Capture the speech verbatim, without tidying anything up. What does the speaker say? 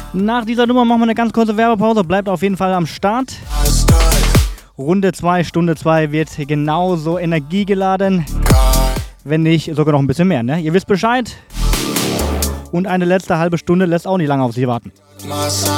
Nach dieser Nummer machen wir eine ganz kurze Werbepause. Bleibt auf jeden Fall am Start. Runde zwei, Stunde zwei wird genauso energiegeladen. Wenn nicht, sogar noch ein bisschen mehr, ne? Ihr wisst Bescheid. Und eine letzte halbe Stunde lässt auch nicht lange auf sich warten.